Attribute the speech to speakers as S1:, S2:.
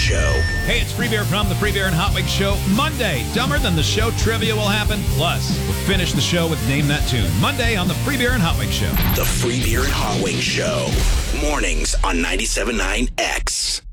S1: Show.
S2: Hey, it's Free Beer from the Free Beer and Hot Wings Show. Monday, Dumber Than the Show trivia will happen. Plus, we'll finish the show with Name That Tune. Monday on the Free Beer and Hot Wings Show.
S1: The Free Beer and Hot Wings Show. Mornings on 97.9 X.